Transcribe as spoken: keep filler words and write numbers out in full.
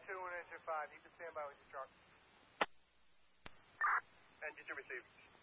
two and engine five. You can stand by with your truck. Engine two received.